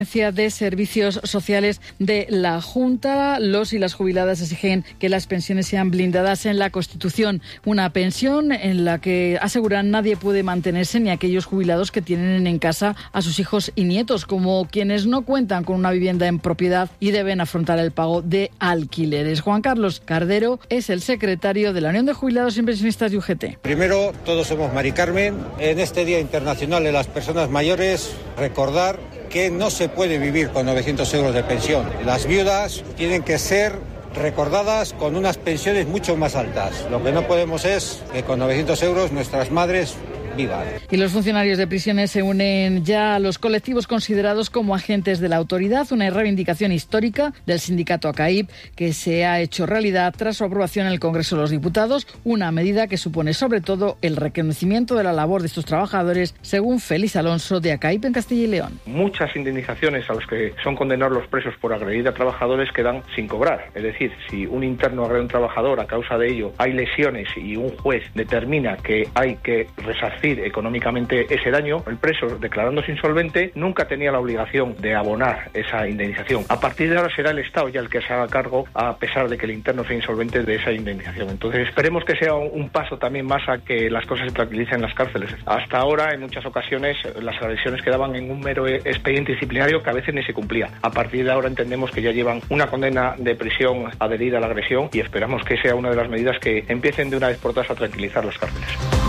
De Servicios Sociales de la Junta, los y las jubiladas exigen que las pensiones sean blindadas en la Constitución. Una pensión en la que aseguran nadie puede mantenerse, ni aquellos jubilados que tienen en casa a sus hijos y nietos, como quienes no cuentan con una vivienda en propiedad y deben afrontar el pago de alquileres. Juan Carlos Cardero es el secretario de la Unión de Jubilados y Pensionistas de UGT. Primero, todos somos Mari Carmen. En este Día Internacional de las Personas Mayores, recordar que no se puede vivir con 900 euros de pensión. Las viudas tienen que ser recordadas con unas pensiones mucho más altas. Lo que no podemos es que con 900 euros nuestras madres vivan. Y los funcionarios de prisiones se unen ya a los colectivos considerados como agentes de la autoridad, una reivindicación histórica del sindicato ACAIP que se ha hecho realidad tras su aprobación en el Congreso de los Diputados, una medida que supone sobre todo el reconocimiento de la labor de estos trabajadores, según Félix Alonso de ACAIP en Castilla y León. Muchas indemnizaciones a los que son condenados los presos por agredir a trabajadores quedan sin cobrar. Es decir, si un interno agrede a un trabajador, a causa de ello hay lesiones y un juez determina que hay que resarcir económicamente ese daño, el preso, declarándose insolvente, nunca tenía la obligación de abonar esa indemnización. A partir de ahora será el Estado ya el que se haga cargo, a pesar de que el interno sea insolvente, de esa indemnización. Entonces esperemos que sea un paso también más a que las cosas se tranquilicen en las cárceles. Hasta ahora, en muchas ocasiones, las agresiones quedaban en un mero expediente disciplinario que a veces ni se cumplía. A partir de ahora entendemos que ya llevan una condena de prisión adherida a la agresión y esperamos que sea una de las medidas que empiecen de una vez por todas a tranquilizar las cárceles.